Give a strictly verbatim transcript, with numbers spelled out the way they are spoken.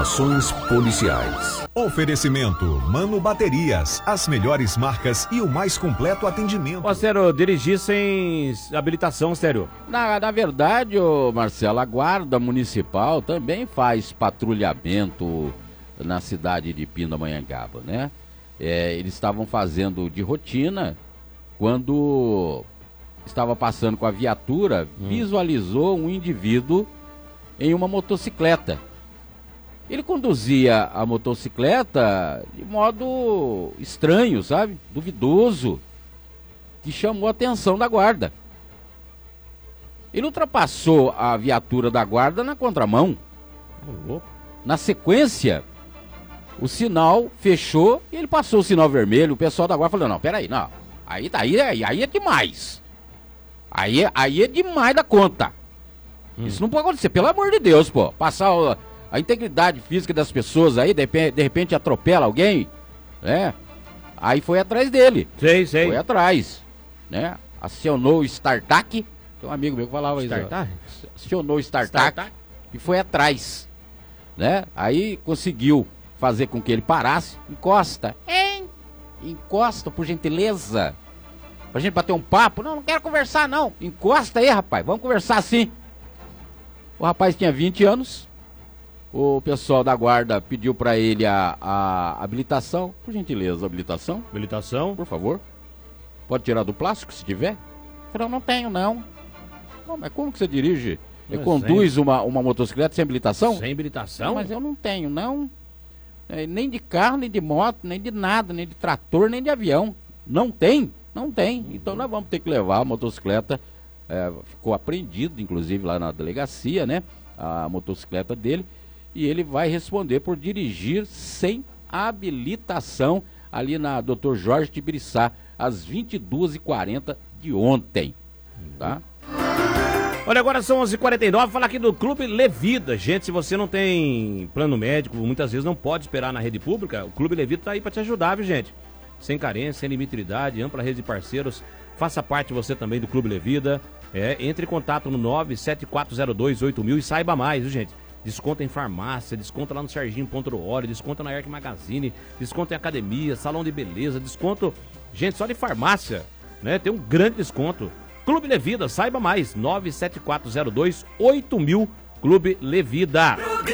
Ações policiais. Oferecimento Mano Baterias, as melhores marcas e o mais completo atendimento. Ô, Sério, dirigir sem habilitação, Sério? Na, na verdade, ô Marcelo, a Guarda Municipal também faz patrulhamento na cidade de Pindamonhangaba, né? É, eles estavam fazendo de rotina quando estava passando com a viatura, hum. visualizou um indivíduo em uma motocicleta. Ele conduzia a motocicleta de modo estranho, sabe? Duvidoso, que chamou a atenção da guarda. Ele ultrapassou a viatura da guarda na contramão. Na sequência, o sinal fechou e ele passou o sinal vermelho. O pessoal da guarda falou, não, peraí, não. Aí, aí, aí, aí é demais. Aí, aí é demais da conta. Hum. Isso não pode acontecer, pelo amor de Deus, pô. Passar o... a integridade física das pessoas aí, de repente, de repente atropela alguém, né? Aí foi atrás dele. Sei, sei. Foi atrás, né? Acionou o StarTAC, tem um amigo meu que falava isso. Acionou o StarTAC e foi atrás, né? Aí conseguiu fazer com que ele parasse. Encosta, hein? Encosta, por gentileza. Pra gente bater um papo. Não, não quero conversar, não. Encosta aí, rapaz, vamos conversar sim. O rapaz tinha vinte anos. O pessoal da guarda pediu pra ele a, a habilitação. Por gentileza, habilitação. Habilitação. Por favor. Pode tirar do plástico, se tiver. Eu não tenho, não. Não, mas como que você dirige? Você conduz uma, uma motocicleta sem habilitação? Sem habilitação? Não, mas eu não tenho, não. É, nem de carro, nem de moto, nem de nada, nem de trator, nem de avião. Não tem? Não tem. Uhum. Então nós vamos ter que levar a motocicleta. É, ficou apreendido, inclusive, lá na delegacia, né? A motocicleta dele. E ele vai responder por dirigir sem habilitação ali na doutor Jorge Tibiriçá, às vinte e duas e quarenta de ontem, tá? Olha, agora são onze e quarenta e nove, falar aqui do Clube Levida. Gente, se você não tem plano médico, muitas vezes não pode esperar na rede pública, o Clube Levida tá aí para te ajudar, viu, gente? Sem carência, sem limite de idade, ampla rede de parceiros, faça parte você também do Clube Levida. É, entre em contato no nove sete quatro zero dois oito mil e saiba mais, viu, gente? Desconto em farmácia, desconto lá no Serginho Ponto Óleo, desconto na Erc Magazine, desconto em academia, salão de beleza, desconto, gente, só de farmácia, né? Tem um grande desconto. Clube Levida, saiba mais, nove sete quatro zero dois oito mil, Clube Levida.